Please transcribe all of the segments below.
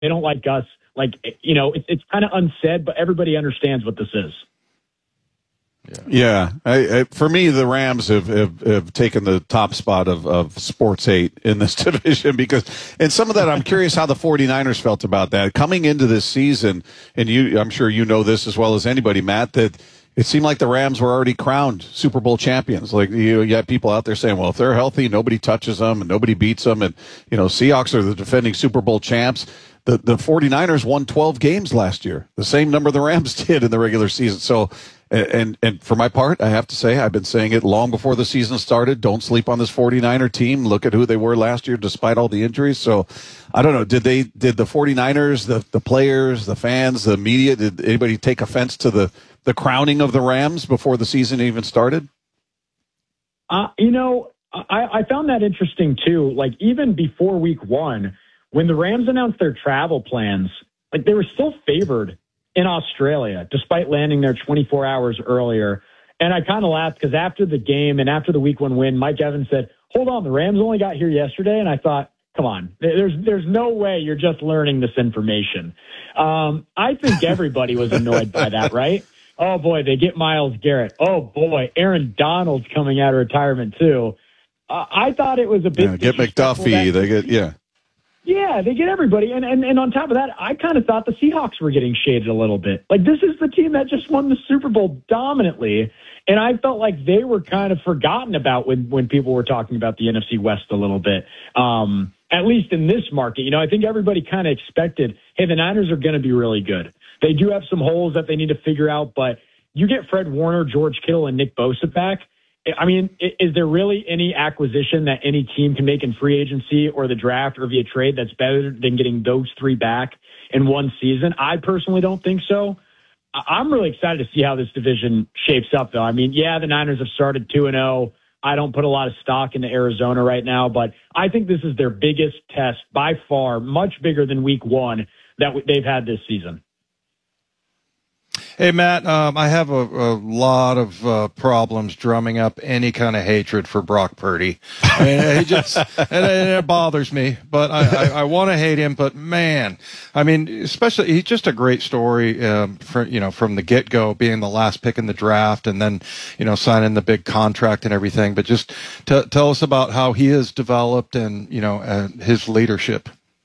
They don't like Gus. Like, it's kind of unsaid, but everybody understands what this is. Yeah. For me, the Rams have taken the top spot of sports hate in this division because, and some of that, I'm curious how the 49ers felt about that coming into this season. And I'm sure you know this as well as anybody, Matt, that it seemed like the Rams were already crowned Super Bowl champions. Like, you had people out there saying, well, if they're healthy, nobody touches them and nobody beats them. And, Seahawks are the defending Super Bowl champs. The 49ers won 12 games last year, the same number the Rams did in the regular season. So, and for my part, I have to say, I've been saying it long before the season started. Don't sleep on this 49er team. Look at who they were last year, despite all the injuries. So I don't know. Did the 49ers, the players, the fans, the media, did anybody take offense to the crowning of the Rams before the season even started? I found that interesting too. Like, even before week one, when the Rams announced their travel plans, like, they were still favored in Australia, despite landing there 24 hours earlier. And I kind of laughed because after the game and after the week one win, Mike Evans said, hold on, the Rams only got here yesterday. And I thought, come on, there's no way you're just learning this information. I think everybody was annoyed by that, right? Oh, boy, they get Myles Garrett. Oh, boy, Aaron Donald's coming out of retirement, too. I thought it was a bit get McDuffie. They get, Yeah, they get everybody. And on top of that, I kind of thought the Seahawks were getting shaded a little bit. Like, this is the team that just won the Super Bowl dominantly. And I felt like they were kind of forgotten about when people were talking about the NFC West a little bit, at least in this market. I think everybody kind of expected, hey, the Niners are going to be really good. They do have some holes that they need to figure out, but you get Fred Warner, George Kittle, and Nick Bosa back. I mean, is there really any acquisition that any team can make in free agency or the draft or via trade that's better than getting those three back in one season? I personally don't think so. I'm really excited to see how this division shapes up, though. I mean, yeah, the Niners have started 2-0. I don't put a lot of stock into Arizona right now, but I think this is their biggest test by far, much bigger than week one that they've had this season. Hey, Matt, I have a lot of problems drumming up any kind of hatred for Brock Purdy. I mean, it bothers me, but I want to hate him. But man, I mean, especially he's just a great story, from the get-go, being the last pick in the draft and then, signing the big contract and everything. But just tell us about how he has developed and, his leadership.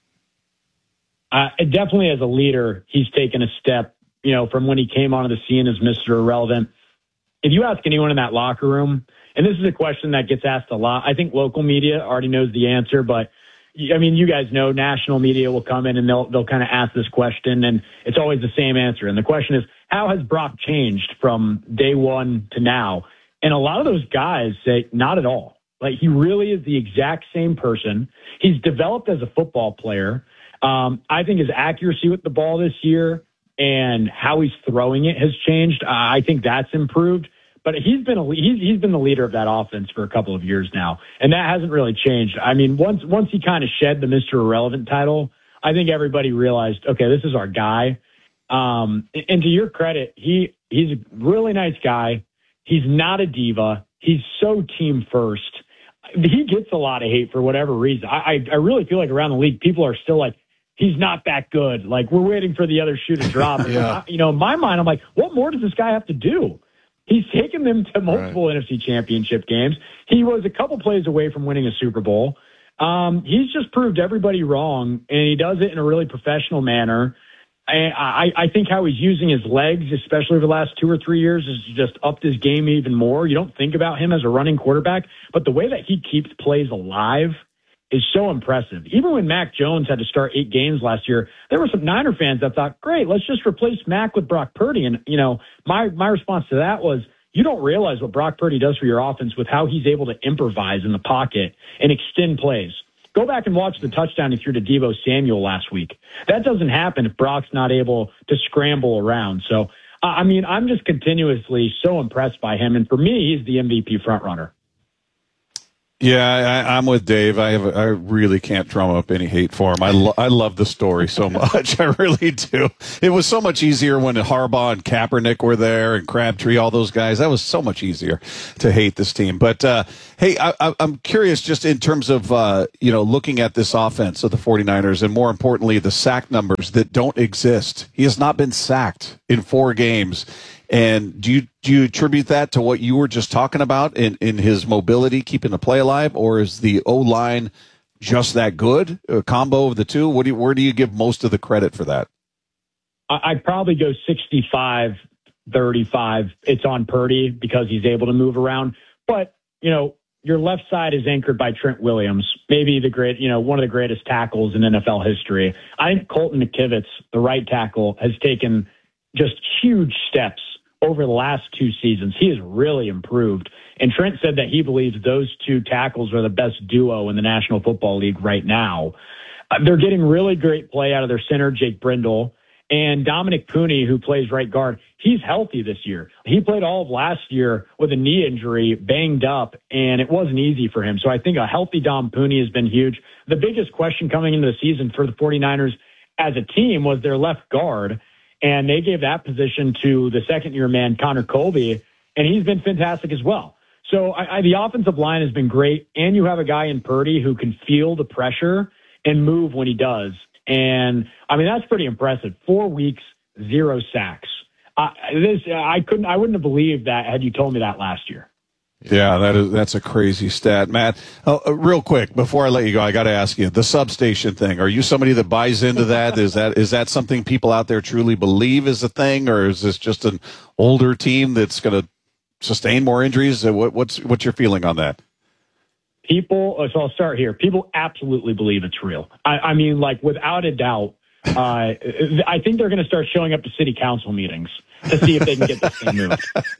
Definitely as a leader, he's taken a step. From when he came onto the scene as Mr. Irrelevant. If you ask anyone in that locker room, and this is a question that gets asked a lot, I think local media already knows the answer, but I mean, you guys know national media will come in and they'll kind of ask this question, and it's always the same answer. And the question is, how has Brock changed from day one to now? And a lot of those guys say, not at all. Like, he really is the exact same person. He's developed as a football player. I think his accuracy with the ball this year and how he's throwing it has changed. I think that's improved. But he's been the leader of that offense for a couple of years now, and that hasn't really changed. I mean, once he kind of shed the Mr. Irrelevant title, I think everybody realized, okay, this is our guy. And to your credit, he's a really nice guy. He's not a diva. He's so team first. He gets a lot of hate for whatever reason. I really feel like around the league, people are still like, he's not that good. Like, we're waiting for the other shoe to drop. Yeah. In my mind, I'm like, what more does this guy have to do? He's taken them to multiple NFC championship games. He was a couple plays away from winning a Super Bowl. He's just proved everybody wrong, and he does it in a really professional manner. And I think how he's using his legs, especially over the last 2 or 3 years, has just upped his game even more. You don't think about him as a running quarterback, but the way that he keeps plays alive is so impressive. Even when Mac Jones had to start 8 games last year, there were some Niner fans that thought, great, let's just replace Mac with Brock Purdy. And, my response to that was, you don't realize what Brock Purdy does for your offense with how he's able to improvise in the pocket and extend plays. Go back and watch the touchdown he threw to Deebo Samuel last week. That doesn't happen if Brock's not able to scramble around. So, I'm just continuously so impressed by him. And for me, he's the MVP frontrunner. Yeah, I'm with Dave. I really can't drum up any hate for him. I love the story so much. I really do. It was so much easier when Harbaugh and Kaepernick were there and Crabtree, all those guys. That was so much easier to hate this team. But hey, I'm curious just in terms of looking at this offense of the 49ers and more importantly the sack numbers that don't exist. He has not been sacked in 4 games. And do you attribute that to what you were just talking about in his mobility, keeping the play alive, or is the O-line just that good? A combo of the two? Where do you give most of the credit for that? I'd probably go 65-35. It's on Purdy because he's able to move around. But, your left side is anchored by Trent Williams, maybe one of the greatest tackles in NFL history. I think Colton McKivitz, the right tackle, has taken just huge steps over the last 2 seasons. He has really improved. And Trent said that he believes those 2 tackles are the best duo in the National Football League right now. They're getting really great play out of their center, Jake Brindle. And Dominic Pooney, who plays right guard, he's healthy this year. He played all of last year with a knee injury, banged up, and it wasn't easy for him. So I think a healthy Dom Pooney has been huge. The biggest question coming into the season for the 49ers as a team was their left guard. And they gave that position to the second-year man, Connor Colby, and he's been fantastic as well. So the offensive line has been great, and you have a guy in Purdy who can feel the pressure and move when he does. And, that's pretty impressive. 4 weeks, 0 sacks. I wouldn't have believed that had you told me that last year. Yeah, that's a crazy stat, Matt. Real quick, before I let you go, I got to ask you, the substation thing. Are you somebody that buys into that? Is that something people out there truly believe is a thing, or is this just an older team that's going to sustain more injuries? What's your feeling on that? So I'll start here. People absolutely believe it's real. Without a doubt. I think they're going to start showing up to city council meetings to see if they can get this thing moved.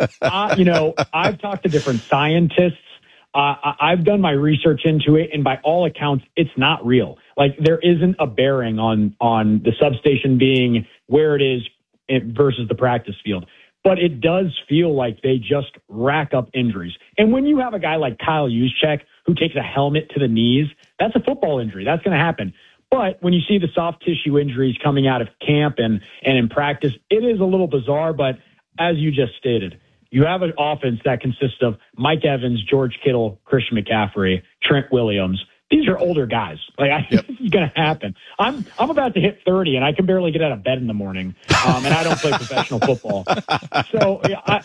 I've talked to different scientists. I've done my research into it, and by all accounts, it's not real. There isn't a bearing on the substation being where it is versus the practice field. But it does feel like they just rack up injuries. And when you have a guy like Kyle Juszczyk who takes a helmet to the knees, that's a football injury. That's going to happen. But when you see the soft tissue injuries coming out of camp and in practice, it is a little bizarre. But as you just stated, you have an offense that consists of Mike Evans, George Kittle, Christian McCaffrey, Trent Williams. These are older guys. This is going to happen. I'm about to hit 30, and I can barely get out of bed in the morning, and I don't play professional football. So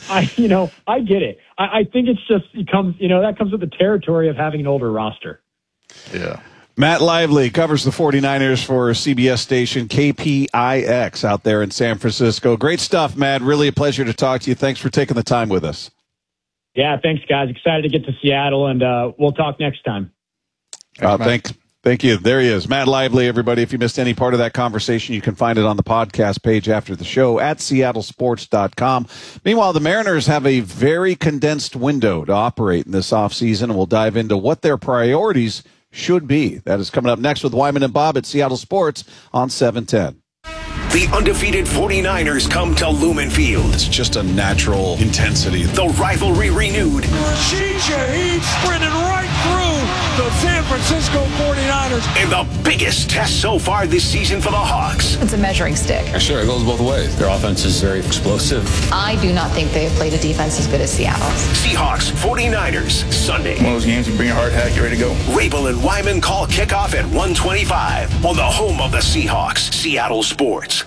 I get it. I think it comes with the territory of having an older roster. Yeah. Matt Lively covers the 49ers for CBS station KPIX out there in San Francisco. Great stuff, Matt. Really a pleasure to talk to you. Thanks for taking the time with us. Yeah, thanks, guys. Excited to get to Seattle, and we'll talk next time. Thank you. There he is. Matt Lively, everybody. If you missed any part of that conversation, you can find it on the podcast page after the show at seattlesports.com. Meanwhile, the Mariners have a very condensed window to operate in this offseason, and we'll dive into what their priorities should be. That is coming up next with Wyman and Bob at Seattle Sports on 710. The undefeated 49ers come to Lumen Field. It's just a natural intensity. The rivalry renewed. Rashid Shaheed sprinted right through the San Francisco 49ers. And the biggest test so far this season for the Hawks. It's a measuring stick. Sure, it goes both ways. Their offense is very explosive. I do not think they have played a defense as good as Seattle's. Seahawks 49ers Sunday. One of those games you bring your hard hat, get ready to go. Rabel and Wyman call kickoff at 1:25 on the home of the Seahawks, Seattle Sports.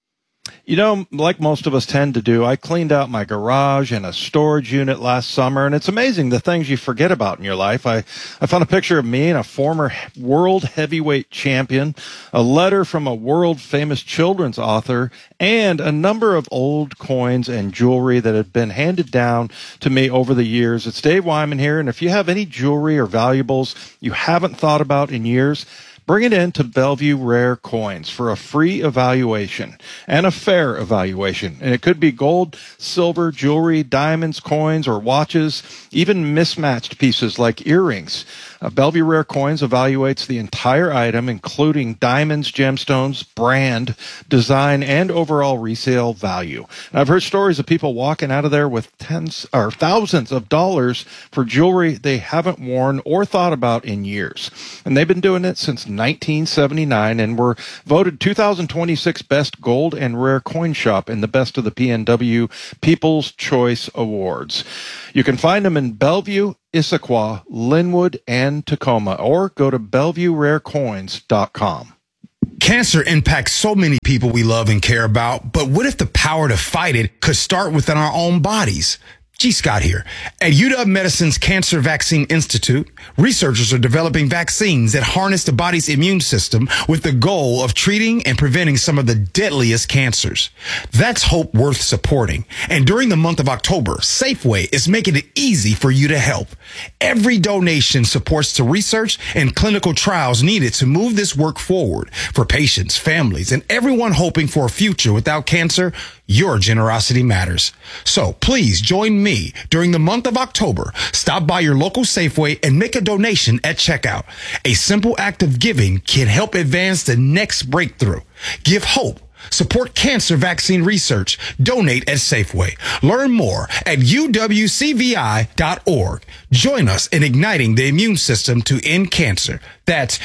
Like most of us tend to do, I cleaned out my garage and a storage unit last summer, and it's amazing the things you forget about in your life. I found a picture of me and a former world heavyweight champion, a letter from a world-famous children's author, and a number of old coins and jewelry that had been handed down to me over the years. It's Dave Wyman here, and if you have any jewelry or valuables you haven't thought about in years, bring it in to Bellevue Rare Coins for a free evaluation and a fair evaluation. And it could be gold, silver, jewelry, diamonds, coins, or watches, even mismatched pieces like earrings. Bellevue Rare Coins evaluates the entire item, including diamonds, gemstones, brand, design, and overall resale value. And I've heard stories of people walking out of there with tens or thousands of dollars for jewelry they haven't worn or thought about in years. And they've been doing it since 1979 and were voted 2026 Best Gold and Rare Coin Shop in the Best of the PNW People's Choice Awards. You can find them in Bellevue, Issaquah, Linwood, and Tacoma, or go to BellevueRareCoins.com. Cancer impacts so many people we love and care about, but what if the power to fight it could start within our own bodies? G. Scott here. At UW Medicine's Cancer Vaccine Institute, researchers are developing vaccines that harness the body's immune system with the goal of treating and preventing some of the deadliest cancers. That's hope worth supporting. And during the month of October, Safeway is making it easy for you to help. Every donation supports the research and clinical trials needed to move this work forward for patients, families, and everyone hoping for a future without cancer. Your generosity matters. So please join me during the month of October. Stop by your local Safeway and make a donation at checkout. A simple act of giving can help advance the next breakthrough. Give hope. Support cancer vaccine research. Donate at Safeway. Learn more at uwcvi.org. Join us in igniting the immune system to end cancer. That's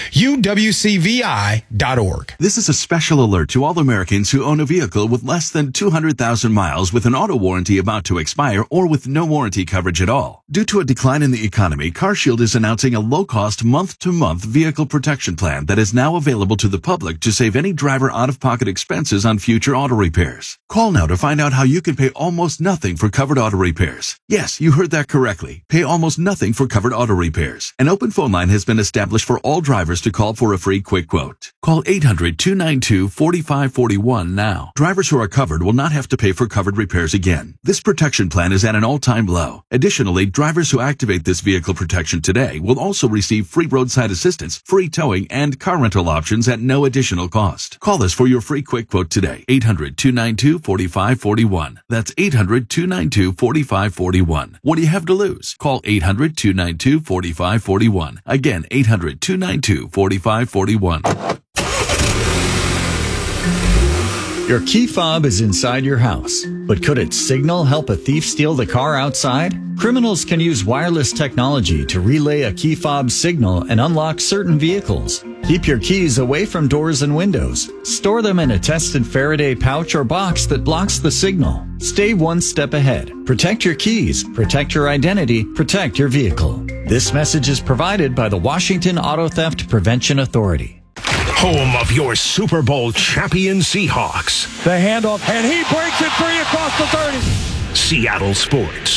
uwcvi.org. This is a special alert to all Americans who own a vehicle with less than 200,000 miles with an auto warranty about to expire or with no warranty coverage at all. Due to a decline in the economy, CarShield is announcing a low-cost month-to-month vehicle protection plan that is now available to the public to save any driver out-of-pocket expenses on future auto repairs. Call now to find out how you can pay almost nothing for covered auto repairs. Yes, you heard that correctly. Pay almost nothing for covered auto repairs. An open phone line has been established for all drivers to call for a free quick quote. Call 800-292-4541 now. Drivers who are covered will not have to pay for covered repairs again. This protection plan is at an all-time low. Additionally, drivers who activate this vehicle protection today will also receive free roadside assistance, free towing, and car rental options at no additional cost. Call us for your free quick quote today. 800-292-4541. That's 800-292-4541. What do you have to lose? Call 800-292-4541. Again, 800-292-4541. Your key fob is inside your house, but could its signal help a thief steal the car outside? Criminals can use wireless technology to relay a key fob signal and unlock certain vehicles. Keep your keys away from doors and windows. Store them in a tested Faraday pouch or box that blocks the signal. Stay one step ahead. Protect your keys, protect your identity, protect your vehicle. This message is provided by the Washington Auto Theft Prevention Authority. Home of your Super Bowl champion Seahawks. The handoff, and he breaks it free across the 30. Seattle Sports.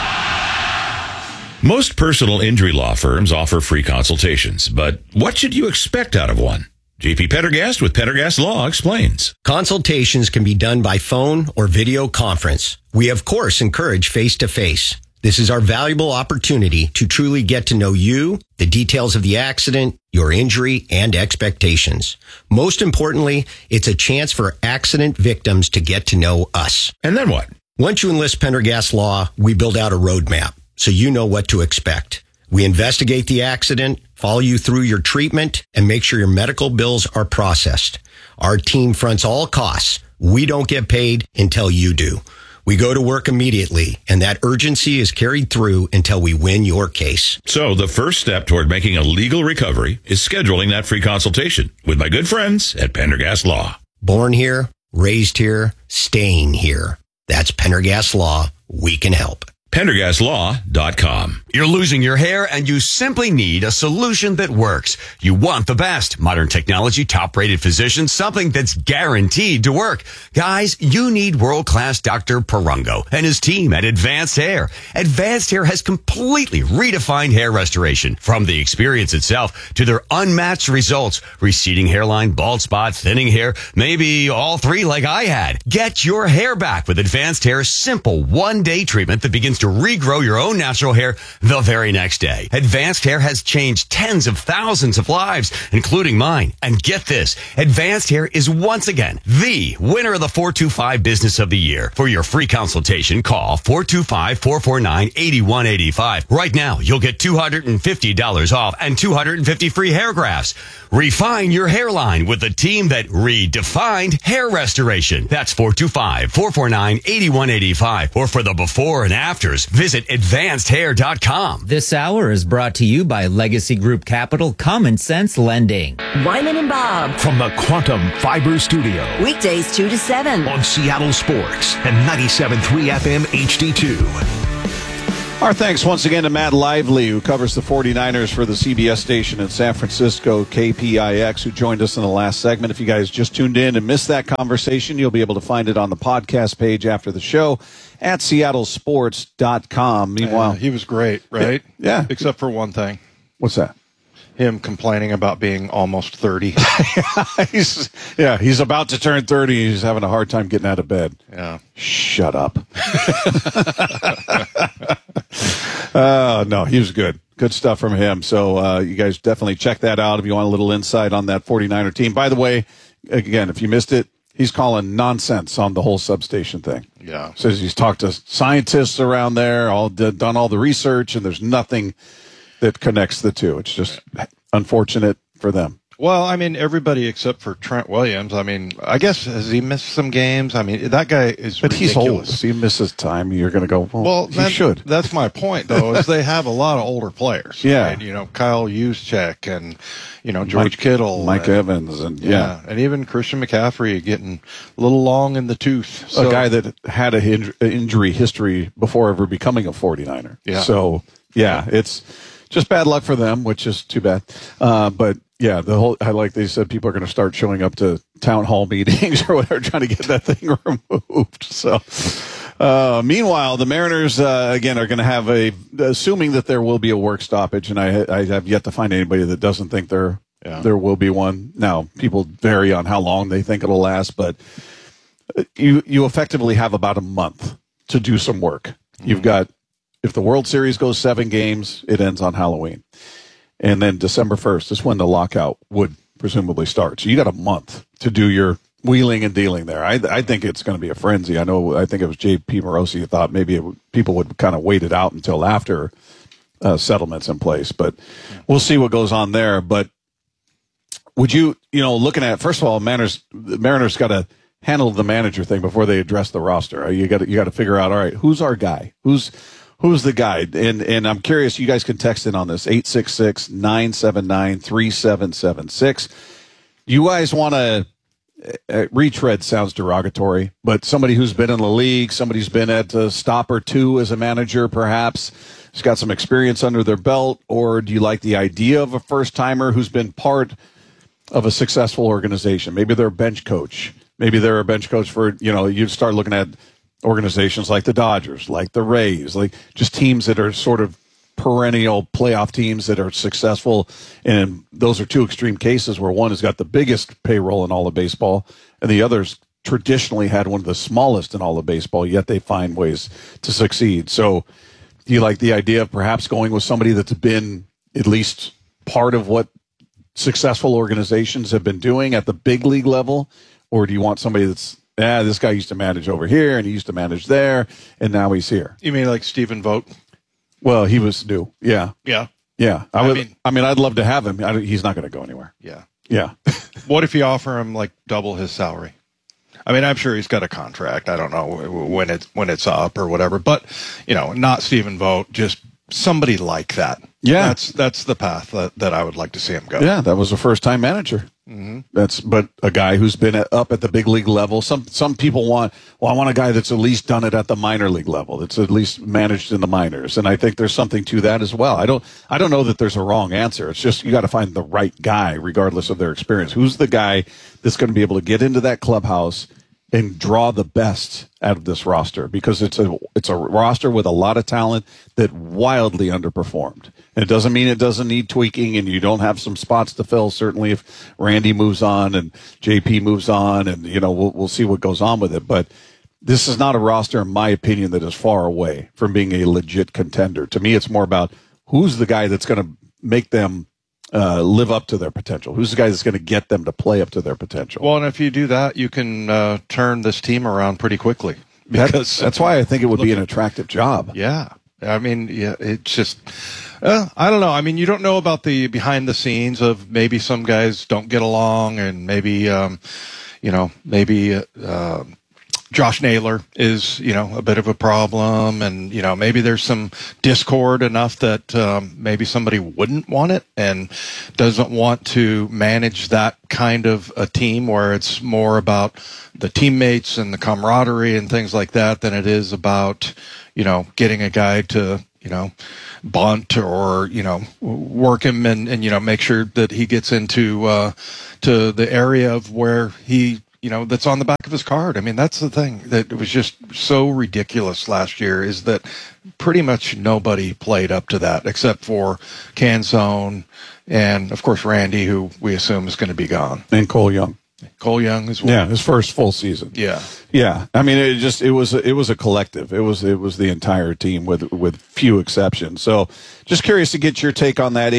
Most personal injury law firms offer free consultations, but what should you expect out of one? JP Pendergast with Pendergast Law explains. Consultations can be done by phone or video conference. We, of course, encourage face-to-face. This is our valuable opportunity to truly get to know you, the details of the accident, your injury, and expectations. Most importantly, it's a chance for accident victims to get to know us. And then what? Once you enlist Pendergast Law, we build out a roadmap so you know what to expect. We investigate the accident, follow you through your treatment, and make sure your medical bills are processed. Our team fronts all costs. We don't get paid until you do. We go to work immediately, and that urgency is carried through until we win your case. So the first step toward making a legal recovery is scheduling that free consultation with my good friends at Pendergast Law. Born here, raised here, staying here. That's Pendergast Law. We can help. PendergastLaw.com. You're losing your hair and you simply need a solution that works. You want the best. Modern technology, top-rated physicians, something that's guaranteed to work. Guys, you need world-class Dr. Perungo and his team at Advanced Hair. Advanced Hair has completely redefined hair restoration. From the experience itself to their unmatched results. Receding hairline, bald spot, thinning hair, maybe all three like I had. Get your hair back with Advanced Hair's simple one-day treatment that begins to to regrow your own natural hair the very next day. Advanced Hair has changed tens of thousands of lives, including mine. And get this, Advanced Hair is once again the winner of the 425 Business of the Year. For your free consultation, call 425-449-8185. Right now, you'll get $250 off and 250 free hair grafts. Refine your hairline with the team that redefined hair restoration. That's 425-449-8185. Or for the before and afters, visit advancedhair.com. This hour is brought to you by Legacy Group Capital Common Sense Lending. Wyman and Bob. From the Quantum Fiber Studio. Weekdays 2 to 7. On Seattle Sports and 97.3 FM HD2. Our thanks once again to Matt Lively, who covers the 49ers for the CBS station in San Francisco, KPIX, who joined us in the last segment. If you guys just tuned in and missed that conversation, you'll be able to find it on the podcast page after the show at seattlesports.com. Meanwhile, he was great, right? Yeah. Except for one thing. What's that? Him complaining about being almost 30. He's about to turn 30. He's having a hard time getting out of bed. Yeah. Shut up. No, he was good. Good stuff from him. So you guys definitely check that out if you want a little insight on that 49er team. By the way, again, if you missed it, he's calling nonsense on the whole substation thing. Yeah. Says he's talked to scientists around there, done all the research, and there's nothing that connects the two. It's just unfortunate for them. Well, I mean, everybody except for Trent Williams. I mean, I guess, has he missed some games? I mean, that guy is But ridiculous. he's old. If he misses time, you're going to go, well he should. That's my point, though, is they have a lot of older players. Yeah. Right? You know, Kyle Juszczyk and, George Kittle. Mike Evans. And yeah. And even Christian McCaffrey getting a little long in the tooth. A guy that had an injury history before ever becoming a 49er. Yeah. So, it's just bad luck for them, which is too bad. But yeah, I like they said people are going to start showing up to town hall meetings or whatever, trying to get that thing removed. So, meanwhile, the Mariners, again, are going to have assuming that there will be a work stoppage, and I have yet to find anybody that doesn't think there will be one. Now, people vary on how long they think it'll last, but you effectively have about a month to do some work. Mm-hmm. You've got, if the World Series goes 7 games, it ends on Halloween. And then December 1st is when the lockout would presumably start. So you got a month to do your wheeling and dealing there. I think it's going to be a frenzy. I think it was J.P. Morosi who thought maybe people would kind of wait it out until after settlements in place. But we'll see what goes on there. But would you looking at, first of all, the Mariners got to handle the manager thing before they address the roster. You got to figure out, all right, who's our guy? Who's the guy? And I'm curious, you guys can text in on this, 866-979-3776. You guys want to, retread sounds derogatory, but somebody who's been in the league, somebody who's been at a stop or two as a manager, perhaps, has got some experience under their belt, or do you like the idea of a first-timer who's been part of a successful organization? Maybe they're a bench coach. Maybe they're a bench coach for, you start looking at organizations like the Dodgers, like the Rays, like just teams that are sort of perennial playoff teams that are successful. And those are two extreme cases where one has got the biggest payroll in all of baseball and the other's traditionally had one of the smallest in all of baseball, yet they find ways to succeed. So do you like the idea of perhaps going with somebody that's been at least part of what successful organizations have been doing at the big league level? Or do you want somebody that's, this guy used to manage over here and he used to manage there and now he's here? You mean like Stephen Vogt? Well, he was new. Yeah. Yeah. Yeah. I mean, I'd love to have him. He's not going to go anywhere. Yeah. Yeah. What if you offer him like double his salary? I mean, I'm sure he's got a contract. I don't know when it's up or whatever, but not Stephen Vogt, just somebody like that. Yeah. That's the path that I would like to see him go. Yeah. That was a first time manager. Mm-hmm. But a guy who's been up at the big league level. Some people I want a guy that's at least done it at the minor league level. That's at least managed in the minors. And I think there's something to that as well. I don't know that there's a wrong answer. It's just, you got to find the right guy regardless of their experience. Who's the guy that's going to be able to get into that clubhouse and draw the best out of this roster? Because it's a roster with a lot of talent that wildly underperformed. And it doesn't mean it doesn't need tweaking and you don't have some spots to fill. Certainly if Randy moves on and JP moves on and, we'll see what goes on with it. But this is not a roster, in my opinion, that is far away from being a legit contender. To me, it's more about who's the guy that's going to make them live up to their potential. Who's the guy that's going to get them to play up to their potential? Well, and if you do that, you can turn this team around pretty quickly. Because that's why I think it would be an attractive job. Yeah. I mean, yeah, it's just, I don't know. I mean, you don't know about the behind the scenes of maybe some guys don't get along and maybe, Josh Naylor is, a bit of a problem, and, maybe there's some discord enough that maybe somebody wouldn't want it and doesn't want to manage that kind of a team where it's more about the teammates and the camaraderie and things like that than it is about, getting a guy to, bunt or, work him and make sure that he gets into to the area of where he, that's on the back of his card. I mean, that's the thing that was just so ridiculous last year, is that pretty much nobody played up to that except for Canzone and, of course, Randy, who we assume is going to be gone. And Cole Young. Cole Young as well. Yeah, his first full season. Yeah. Yeah. I mean, it was a collective. It was the entire team with few exceptions. So just curious to get your take on that.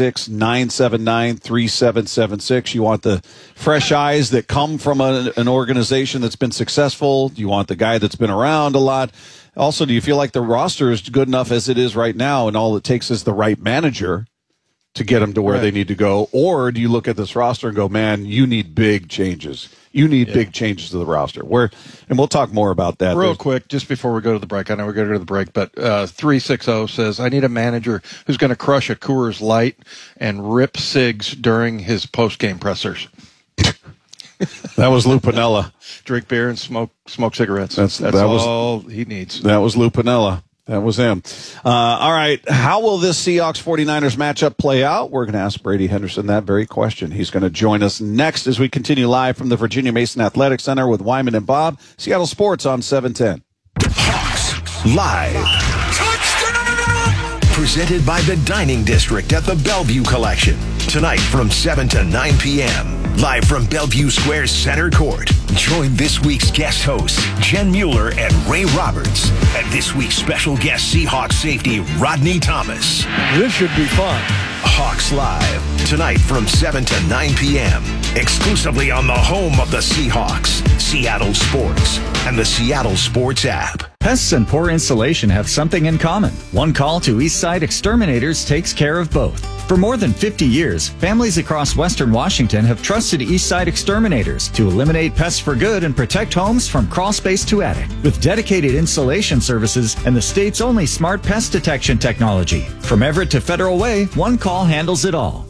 866-979-3776. You want the fresh eyes that come from an organization that's been successful? Do you want the guy that's been around a lot? Also, do you feel like the roster is good enough as it is right now and all it takes is the right manager to get them to where they need to go? Or do you look at this roster and go, man, you need big changes. You need big changes to the roster. And we'll talk more about that. Real quick, just before we go to the break, I know we're going to go to the break, but 360 says, I need a manager who's going to crush a Coors Light and rip cigs during his post-game pressers. That was Lou Piniella. Drink beer and smoke cigarettes. That's all he needs. That was Lou Piniella. That was him. All right. How will this Seahawks 49ers matchup play out? We're going to ask Brady Henderson that very question. He's going to join us next as we continue live from the Virginia Mason Athletic Center with Wyman and Bob. Seattle Sports on 710. Hawks Live. Touchdown! Presented by the Dining District at the Bellevue Collection. Tonight from 7 to 9 p.m. Live from Bellevue Square's Center Court. Join this week's guest hosts, Jen Mueller and Ray Roberts, and this week's special guest Seahawks safety, Rodney Thomas. This should be fun. Hawks Live, tonight from 7 to 9 p.m. Exclusively on the home of the Seahawks, Seattle Sports, and the Seattle Sports app. Pests and poor insulation have something in common. One call to Eastside Exterminators takes care of both. For more than 50 years, families across Western Washington have trusted Eastside Exterminators to eliminate pests for good and protect homes from crawl space to attic. With dedicated installation services and the state's only smart pest detection technology. From Everett to Federal Way, one call handles it all.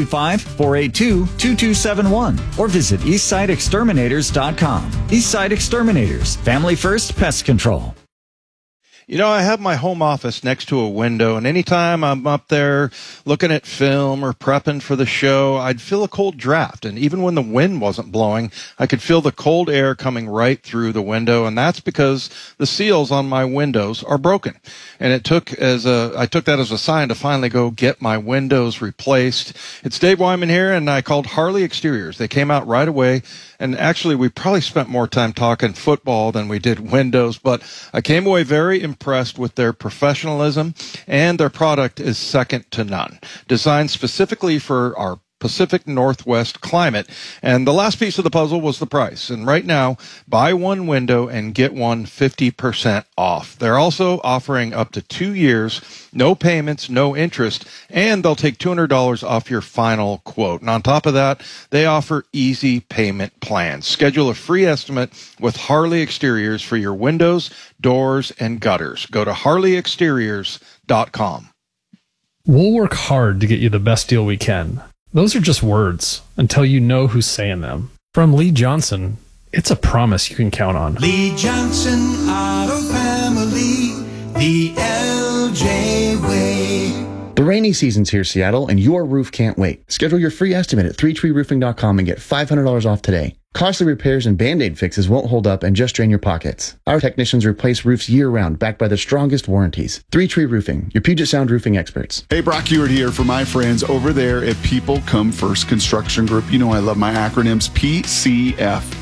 425-482-2271 or visit EastsideExterminators.com. Eastside Exterminators, family first pest control. I have my home office next to a window, and anytime I'm up there looking at film or prepping for the show, I'd feel a cold draft. And even when the wind wasn't blowing, I could feel the cold air coming right through the window, and that's because the seals on my windows are broken. And I took that as a sign to finally go get my windows replaced. It's Dave Wyman here, and I called Harley Exteriors. They came out right away. And actually, we probably spent more time talking football than we did windows, but I came away very impressed with their professionalism, and their product is second to none. Designed specifically for our Pacific Northwest climate. And the last piece of the puzzle was the price. And right now, buy one window and get one 50% off. They're also offering up to 2 years, no payments, no interest, and they'll take $200 off your final quote. And on top of that, they offer easy payment plans. Schedule a free estimate with Harley Exteriors for your windows, doors, and gutters. Go to harleyexteriors.com. We'll work hard to get you the best deal we can. Those are just words until you know who's saying them. From Lee Johnson, it's a promise you can count on. Lee Johnson Auto Family, the LJ way. The rainy season's here, Seattle, and your roof can't wait. Schedule your free estimate at 3treeroofing.com and get $500 off today. Costly repairs and Band-Aid fixes won't hold up and just drain your pockets. Our technicians replace roofs year-round, backed by the strongest warranties. 3 Tree Roofing, your Puget Sound roofing experts. Hey, Brock Ewart here for my friends over there at People Come First Construction Group. You know I love my acronyms, PCF.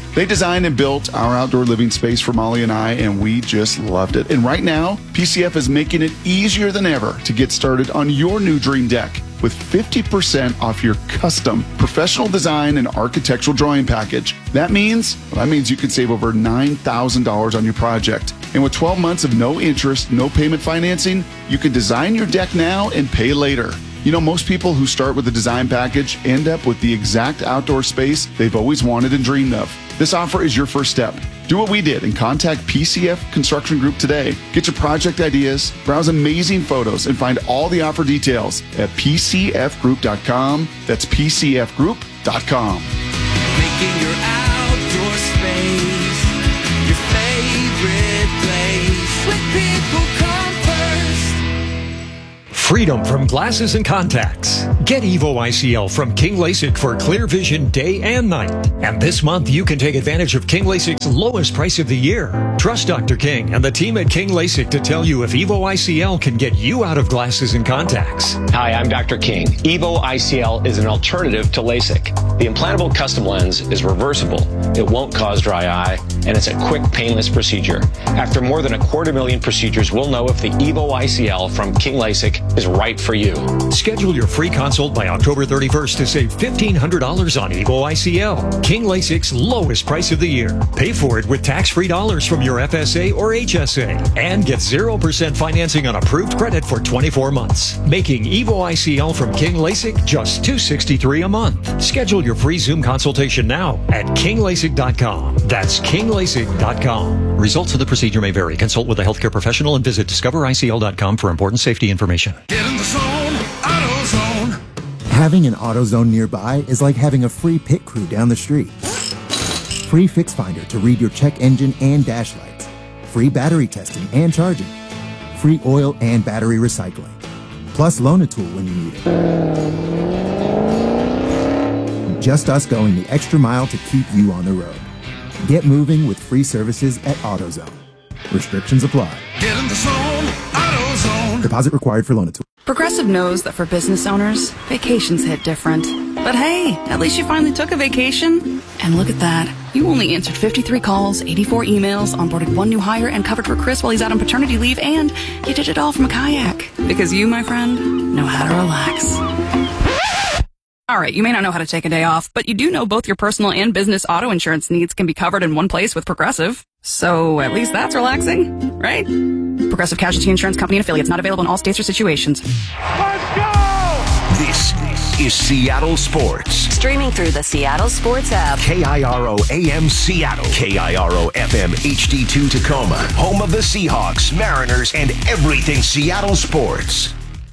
They designed and built our outdoor living space for Molly and I, and we just loved it. And right now, PCF is making it easier than ever to get started on your new dream deck with 50% off your custom professional design and architectural drawing package. That means you can save over $9,000 on your project. And with 12 months of no interest, no payment financing, you can design your deck now and pay later. You know, most people who start with a design package end up with the exact outdoor space they've always wanted and dreamed of. This offer is your first step. Do what we did and contact PCF Construction Group today. Get your project ideas, browse amazing photos, and find all the offer details at PCFgroup.com. That's PCFgroup.com. Making your outdoor space your favorite place. When people come first. Freedom from glasses and contacts. Get Evo ICL from King LASIK for clear vision day and night. And this month, you can take advantage of King LASIK's lowest price of the year. Trust Dr. King and the team at King LASIK to tell you if Evo ICL can get you out of glasses and contacts. Hi, I'm Dr. King. Evo ICL is an alternative to LASIK. The implantable custom lens is reversible. It won't cause dry eye, and it's a quick, painless procedure. After more than 250,000 procedures, we'll know if the Evo ICL from King LASIK is right for you. Schedule your free consult by October 31st to save $1,500 on Evo ICL. King LASIK's lowest price of the year. Pay for it with tax-free dollars from your FSA or HSA. And get 0% financing on approved credit for 24 months. Making Evo ICL from King LASIK just $263 a month. Schedule your free Zoom consultation now at KingLASIK.com. That's KingLASIK.com. Results of the procedure may vary. Consult with a healthcare professional and visit DiscoverICL.com for important safety information. Get in the zone, AutoZone. Having an AutoZone nearby is like having a free pit crew down the street. Free Fix Finder to read your check engine and dash lights. Free battery testing and charging. Free oil and battery recycling. Plus Loan-A-Tool when you need it. Just us going the extra mile to keep you on the road. Get moving with free services at AutoZone. Restrictions apply. Get in the zone, AutoZone. Deposit required for Loan-A-Tool. Progressive knows that for business owners, vacations hit different. But hey, at least you finally took a vacation. And look at that. You only answered 53 calls, 84 emails, onboarded one new hire, and covered for Chris while he's out on paternity leave, and you did it all from a kayak. Because you, my friend, know how to relax. All right, you may not know how to take a day off, but you do know both your personal and business auto insurance needs can be covered in one place with Progressive. So at least that's relaxing, right? Progressive Casualty Insurance Company and affiliates, not available in all states or situations. Let's go! This is Seattle Sports. Streaming through the Seattle Sports app. KIRO AM Seattle. KIRO FM HD2 Tacoma. Home of the Seahawks, Mariners, and everything Seattle sports.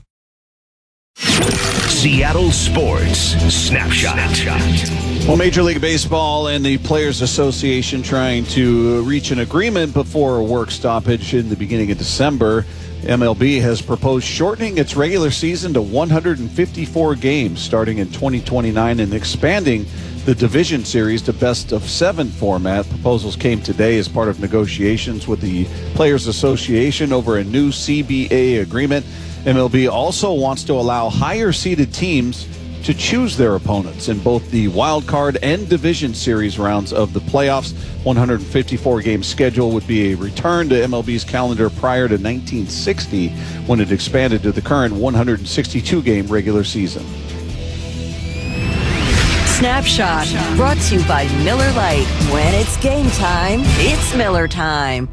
Seattle Sports Snapshot. Well, Major League Baseball and the Players Association trying to reach an agreement before a work stoppage in the beginning of December. MLB has proposed shortening its regular season to 154 games starting in 2029 and expanding the division series to best-of-7 format. Proposals came today as part of negotiations with the Players Association over a new CBA agreement. MLB also wants to allow higher-seeded teams to choose their opponents in both the wild card and division series rounds of the playoffs. 154-game schedule would be a return to MLB's calendar prior to 1960 when it expanded to the current 162-game regular season. Snapshot, brought to you by Miller Lite. When it's game time, it's Miller time.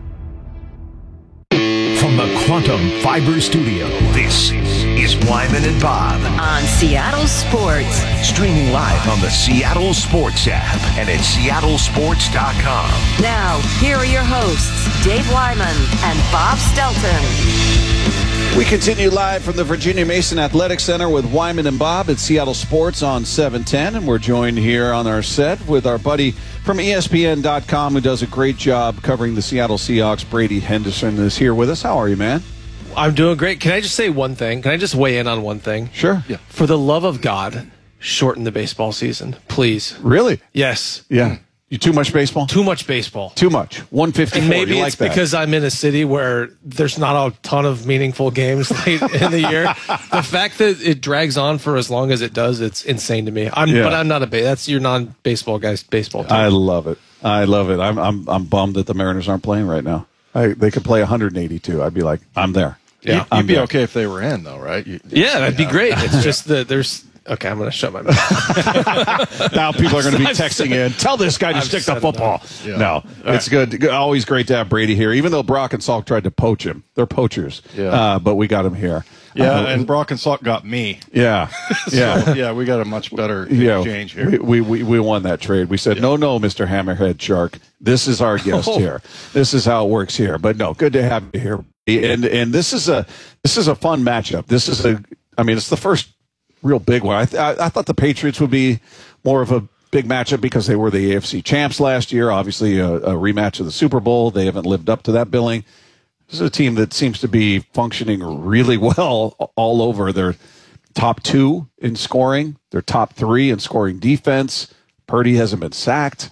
From the Quantum Fiber Studio, this is Wyman and Bob on Seattle Sports. Streaming live on the Seattle Sports app and at seattlesports.com. Now, here are your hosts, Dave Wyman and Bob Stelton. We continue live from the Virginia Mason Athletic Center with Wyman and Bob at Seattle Sports on 710. And we're joined here on our set with our buddy from ESPN.com who does a great job covering the Seattle Seahawks. Brady Henderson is here with us. How are you, man? I'm doing great. Can I just say one thing? Can I just weigh in on one thing? Sure. Yeah. For the love of God, shorten the baseball season, please. Really? Yes. Yeah. You too much baseball? Too much baseball. Too much. 154. And maybe you it's like that. because I'm in a city where there's not a ton of meaningful games late in the year. The fact that it drags on for as long as it does, it's insane to me. But I'm not that's your non-baseball guy's baseball team. I love it. I'm bummed that the Mariners aren't playing right now. They could play 182. I'd be like, I'm there. Yeah, you'd be okay if they were in, though, right? That'd be great. It's just that there's. Okay, I'm going to shut my mouth. Now people are going to be texting in. Tell this guy to stick to football. Yeah. No, it's good. Always great to have Brady here. Even though Brock and Salk tried to poach him, they're poachers. Yeah. But we got him here. Yeah, and Brock and Salk got me. Yeah, So, yeah, we got a much better exchange here. We won that trade. We said, no, Mr. Hammerhead Shark. This is our guest here. This is how it works here. But no, good to have you here. And this is a fun matchup. It's the first real big one. I thought the Patriots would be more of a big matchup because they were the AFC champs last year. Obviously, a rematch of the Super Bowl. They haven't lived up to that billing. This is a team that seems to be functioning really well all over. They're top 2 in scoring. They're top 3 in scoring defense. Purdy hasn't been sacked.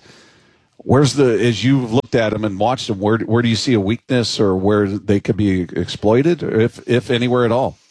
As you've looked at them and watched them, where do you see a weakness or where they could be exploited, or if anywhere at all?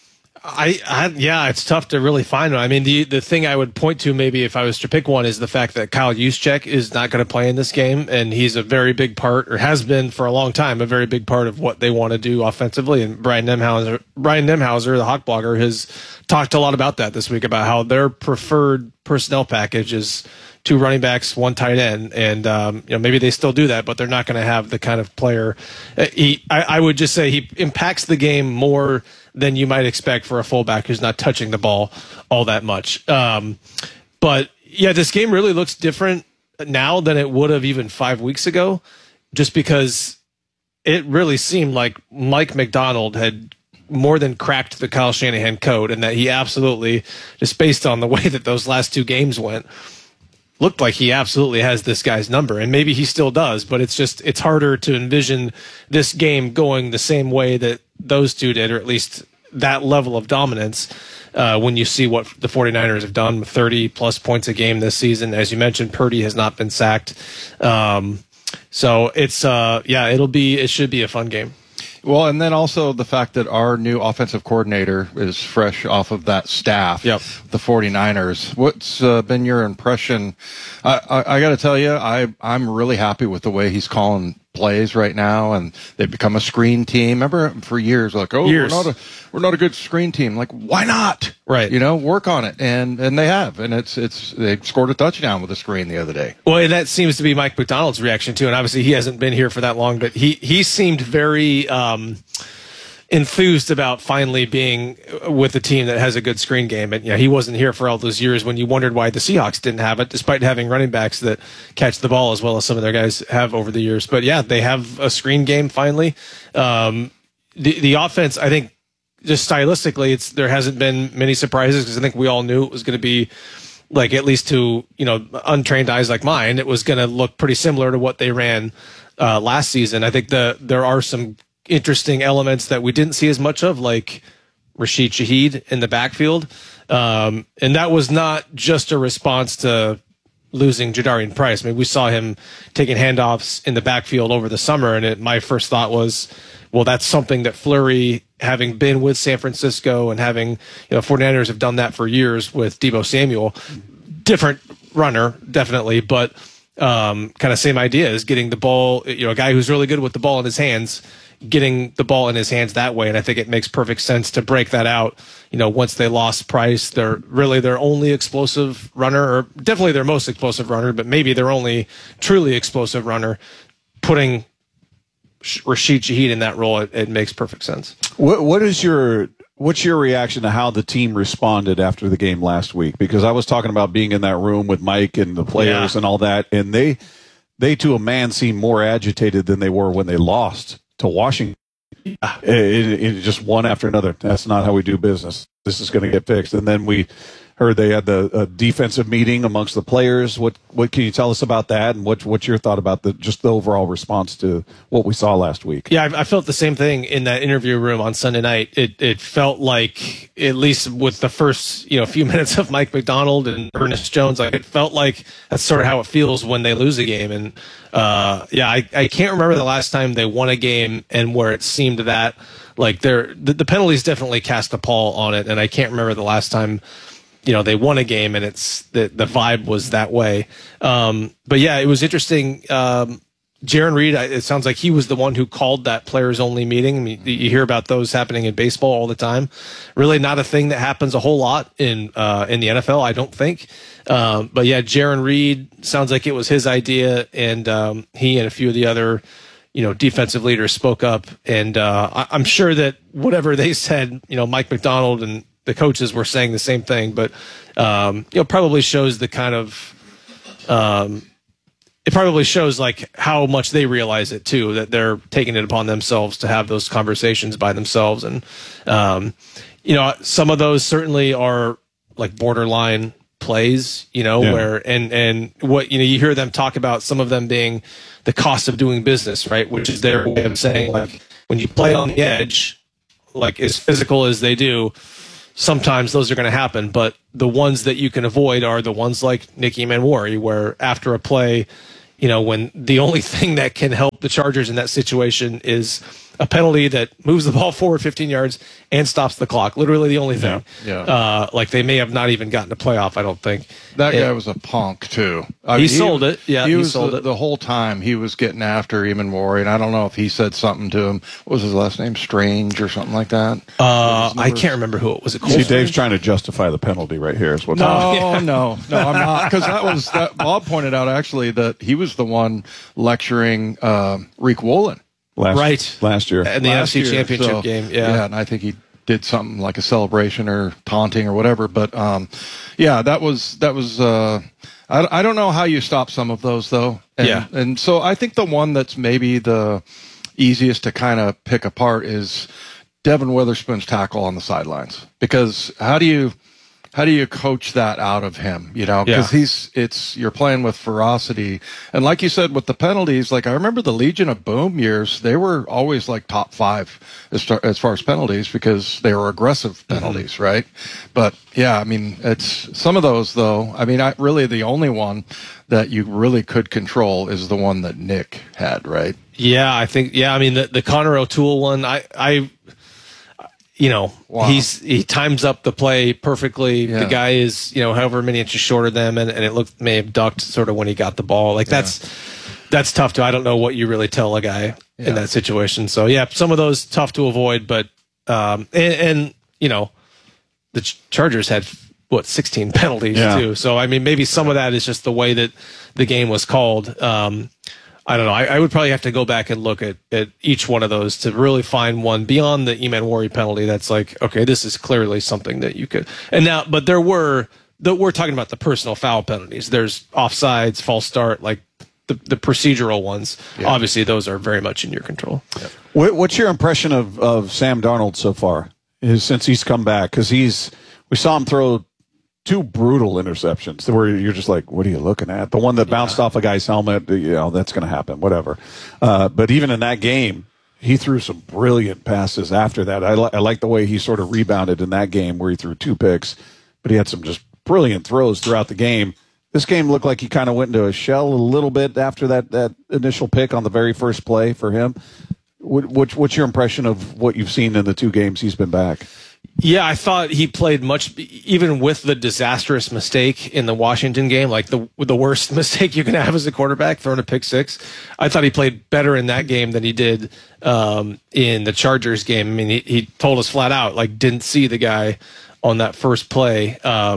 It's tough to really find one. I mean, the thing I would point to maybe if I was to pick one is the fact that Kyle Juszczyk is not going to play in this game, and he's a very big part, or has been for a long time, a very big part of what they want to do offensively. And Brian Nemhauser, the Hawk blogger, has talked a lot about that this week, about how their preferred personnel package is 2 running backs, 1 tight end, and maybe they still do that, but they're not going to have the kind of player. I would just say he impacts the game more than you might expect for a fullback who's not touching the ball all that much. But yeah, this game really looks different now than it would have even 5 weeks ago, just because it really seemed like Mike McDonald had more than cracked the Kyle Shanahan code, and that he absolutely, just based on the way that those last 2 games went, looked like he absolutely has this guy's number, and maybe he still does, but it's harder to envision this game going the same way that those 2 did, or at least that level of dominance, when you see what the 49ers have done with 30-plus points a game this season. As you mentioned, Purdy has not been sacked. So it should be a fun game. Well, and then also the fact that our new offensive coordinator is fresh off of that staff, the 49ers. What's been your impression? I got to tell you, I'm really happy with the way he's calling plays right now, and they've become a screen team. Remember, for years, we're not a good screen team. Like, why not? Right. Work on it, and they have, and they scored a touchdown with a screen the other day. Well, and that seems to be Mike McDonald's reaction too, and obviously he hasn't been here for that long, but he seemed very enthused about finally being with a team that has a good screen game. And he wasn't here for all those years when you wondered why the Seahawks didn't have it, despite having running backs that catch the ball as well as some of their guys have over the years. But yeah, they have a screen game finally. The offense, I think, just stylistically, there hasn't been many surprises, because I think we all knew it was going to be, like, at least to untrained eyes like mine, it was going to look pretty similar to what they ran last season. I think there are some interesting elements that we didn't see as much of, like Rashid Shaheed in the backfield. And that was not just a response to losing Jadarian Price. I mean, we saw him taking handoffs in the backfield over the summer, and my first thought was, well, that's something that Fleury, having been with San Francisco and having, 49ers have done that for years with Deebo Samuel. Different runner, definitely, but kind of same idea, is getting the ball, a guy who's really good with the ball in his hands, getting the ball in his hands that way. And I think it makes perfect sense to break that out. Once they lost Price, they're really their only explosive runner, or definitely their most explosive runner, but maybe their only truly explosive runner. Putting Rashid Shaheed in that role, it makes perfect sense. What's your reaction to how the team responded after the game last week? Because I was talking about being in that room with Mike and the players and all that, and they to a man seemed more agitated than they were when they lost to Washington. It just one after another. That's not how we do business. This is going to get fixed. And then we heard they had the defensive meeting amongst the players. What can you tell us about that, and what's your thought about just the overall response to what we saw last week? Yeah, I felt the same thing in that interview room on Sunday night. It felt like, at least with the first few minutes of Mike Macdonald and Ernest Jones, like it felt like that's sort of how it feels when they lose a game. And I can't remember the last time they won a game and where it seemed that like the penalties definitely cast a pall on it. And I can't remember the last time they won a game and it's the vibe was that way. But yeah, it was interesting. Jaron Reed, it sounds like he was the one who called that players only meeting. I mean, you hear about those happening in baseball all the time. Really not a thing that happens a whole lot in the NFL, I don't think. But yeah, Jaron Reed sounds like it was his idea, and he and a few of the other defensive leaders spoke up. And I'm sure that whatever they said, Mike Macdonald and the coaches were saying the same thing, but probably shows the kind of it probably shows like how much they realize it too, that they're taking it upon themselves to have those conversations by themselves. And some of those certainly are like borderline plays, where and what you hear them talk about, some of them being the cost of doing business, right? Which is their way of saying, like, when you play on the edge, like as physical as they do, sometimes those are going to happen, but the ones that you can avoid are the ones like Nicky Manwari, where after a play, when the only thing that can help the Chargers in that situation is a penalty that moves the ball forward 15 yards and stops the clock. Literally the only thing. Yeah. Like they may have not even gotten a playoff, I don't think. That guy was a punk too. He sold it. Yeah, he was sold it. The whole time he was getting after Eamon Warren. I don't know if he said something to him. What was his last name? Strange or something like that? I can't remember who it was. See, Dave's trying to justify the penalty right here. Is what No, I'm not. Because Bob pointed out actually that he was the one lecturing Reek Wolin. Last year. In the NFC Championship game, yeah, and I think he did something like a celebration or taunting or whatever. But that was. I don't know how you stop some of those though. And so I think the one that's maybe the easiest to kind of pick apart is Devin Witherspoon's tackle on the sidelines, because how do you coach that out of him? Because you're playing with ferocity, and like you said with the penalties, like I remember the Legion of Boom years, they were always like top 5 as far as penalties because they were aggressive penalties, right? But yeah, I mean, it's some of those though. I mean, really the only one that you really could control is the one that Nick had, right? Yeah, I think. Yeah, I mean the Connor O'Toole one, wow. He times up the play perfectly. Yeah. The guy is, however many inches shorter than him, and it may have ducked sort of when he got the ball. Like that's tough to. I don't know what you really tell a guy in that situation. So yeah, some of those tough to avoid, but the Chargers had 16 penalties too. So I mean, maybe some of that is just the way that the game was called. I don't know. I would probably have to go back and look at each one of those to really find one beyond the Eamon Warren penalty that's like, okay, this is clearly something that you could. And now, but we're talking about the personal foul penalties. There's offsides, false start, like the procedural ones. Yeah. Obviously, those are very much in your control. Yeah. What's your impression of Sam Darnold so far since he's come back? Because we saw him throw 2 brutal interceptions where you're just like, what are you looking at? The one that bounced off a guy's helmet, that's going to happen, whatever. But even in that game, he threw some brilliant passes after that. I like the way he sort of rebounded in that game where he threw 2 picks, but he had some just brilliant throws throughout the game. This game looked like he kind of went into a shell a little bit after that initial pick on the very first play for him. What's your impression of what you've seen in the 2 games he's been back? Yeah, I thought he played much, even with the disastrous mistake in the Washington game, like the worst mistake you can have as a quarterback, throwing a pick 6. I thought he played better in that game than he did in the Chargers game. I mean, he told us flat out, like, didn't see the guy on that first play.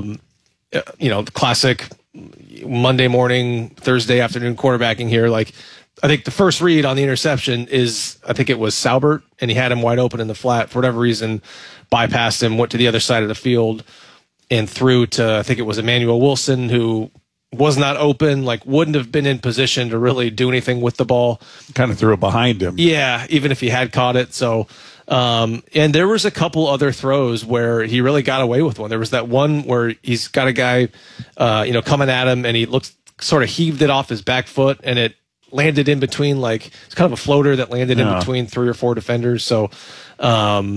The classic Monday morning, Thursday afternoon quarterbacking here. Like, I think the first read on the interception is, I think it was Saubert, and he had him wide open in the flat. For whatever reason, bypassed him, went to the other side of the field, and threw to, I think it was Emmanuel Wilson, who was not open, like wouldn't have been in position to really do anything with the ball. Kind of threw it behind him. Yeah, even if he had caught it. So And there was a couple other throws where he really got away with one. There was that one where he's got a guy, coming at him, and he sort of heaved it off his back foot, and it landed in between, like, it's kind of a floater that landed in between 3 or 4 defenders. So, I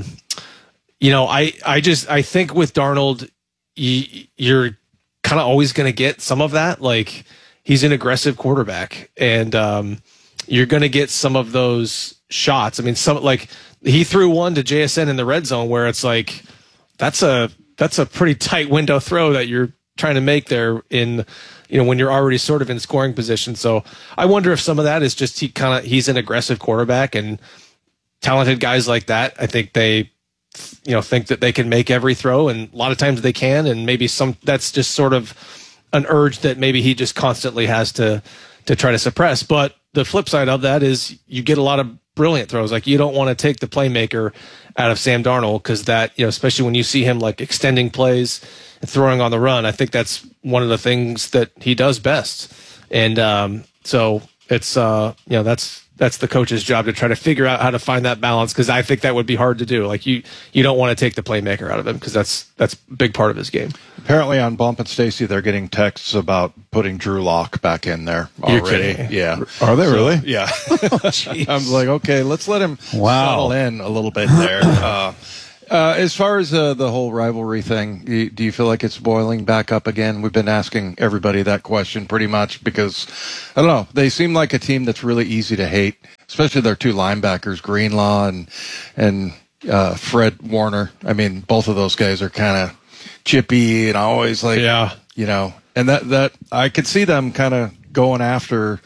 think with Darnold, you're kind of always going to get some of that. Like, he's an aggressive quarterback, and you're going to get some of those shots. I mean, he threw one to JSN in the red zone where it's like, that's a pretty tight window throw that you're trying to make there in, when you're already sort of in scoring position. So I wonder if some of that is just he's an aggressive quarterback, and talented guys like that, I think they, think that they can make every throw, and a lot of times they can, and maybe that's just sort of an urge that maybe he just constantly has to try to suppress. But the flip side of that is you get a lot of brilliant throws. Like, you don't want to take the playmaker out of Sam Darnold, because that, especially when you see him like extending plays and throwing on the run, I think that's one of the things that he does best. And so it's that's the coach's job to try to figure out how to find that balance, because I think that would be hard to do. Like, you don't want to take the playmaker out of him, because that's a big part of his game. Apparently on Bump and Stacy, they're getting texts about putting Drew Lock back in there already. You're kidding. Yeah. Are they really? Yeah. I'm like, okay, let's let him settle in a little bit there. As far as the whole rivalry thing, do you feel like it's boiling back up again? We've been asking everybody that question pretty much because, I don't know, they seem like a team that's really easy to hate, especially their 2 linebackers, Greenlaw and Fred Warner. I mean, both of those guys are kind of chippy and always like, and that I could see them kind of going after,